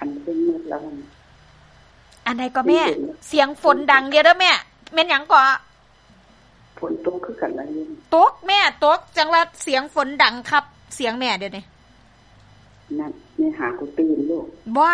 อันเป็นมืดแล้วอันใดก็แม่เสียงฝนดังเด้อแม่แม่นหยังก็ฝนตกคือกันล่ะนี่ตกแม่ตกจังว่าเสียงฝนดังครับเสียงแม่เดี๋ยวนี้นั่นนี่หากูตื่นลูกบ่